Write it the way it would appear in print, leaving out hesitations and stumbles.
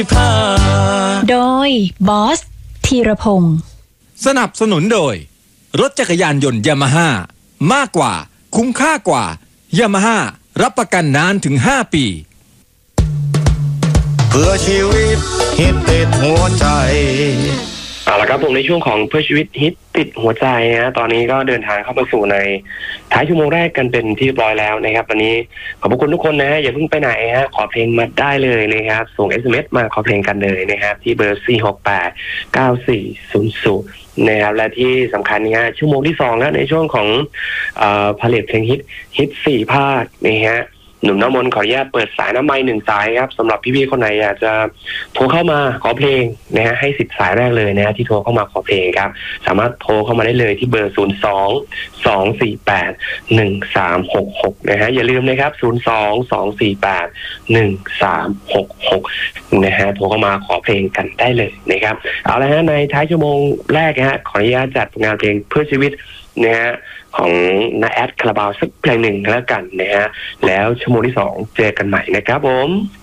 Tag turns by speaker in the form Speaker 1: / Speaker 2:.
Speaker 1: โดยบอสธีรพงศ์
Speaker 2: สนับสนุนโดยรถจักรยานยนต์ยามาฮ่ามากกว่าคุ้มค่ากว่ายามาฮ่ารับประกันนานถึง5 ปี
Speaker 3: เพื่อชีวิตฮิตติดหัวใจ
Speaker 4: เอาละครับผมในช่วงของเพื่อชีวิตฮิตติดหัวใจนะตอนนี้ก็เดินทางเข้ามาสู่ในท้ายชั่วโมงแรกกันเป็นที่เรียบร้อยแล้วนะครับตอนนี้ขอบคุณทุกคนนะฮะอย่าเพิ่งไปไหนฮะขอเพลงมาได้เลยนะครับส่ง SMS มาขอเพลงกันเลยนะครับที่เบอร์ 4689400 นะครับและที่สำคัญนี่ฮะชั่วโมงที่2แล้วในช่วงของผลิตเพลงฮิต4 ภาคนะฮะหนุ่มน้ำมนต์ขออนุญาตเปิดสายน้ำไม้1 สายครับสำหรับพี่ๆคนไหนอยากจะโทรเข้ามาขอเพลงนะฮะให้10 สายแรกเลยนะฮะที่โทรเข้ามาขอเพลงครับสามารถโทรเข้ามาได้เลยที่เบอร์ 02-248-1366 นะฮะอย่าลืมนะครับ 02-248-1366 นะฮะโทรเข้ามาขอเพลงกันได้เลยนะครับเอาละฮะในท้ายชั่วโมงแรกนะฮะขออนุญาตจัดงานเพลงเพื่อชีวิตนะฮะของน้าแอดคาราบาวสักเพลงหนึ่งแล้วกันนะฮะแล้วชั่วโมงที่2เจอกันใหม่นะครับผม